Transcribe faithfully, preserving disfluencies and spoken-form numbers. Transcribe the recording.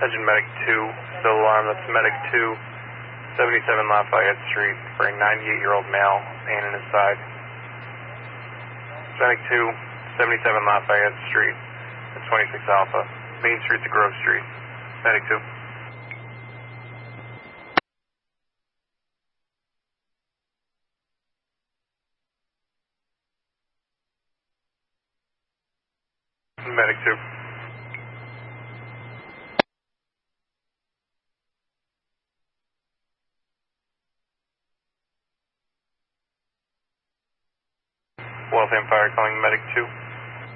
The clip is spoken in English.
Engine Medic two, still alarm, that's Medic two, seventy-seven Lafayette Street, for a ninety-eight-year-old male, pain in his side. Medic two, seventy-seven Lafayette Street, at twenty-six Alpha, Main Street to Grove Street. Medic two. Medic two. Waltham Fire calling Medic two.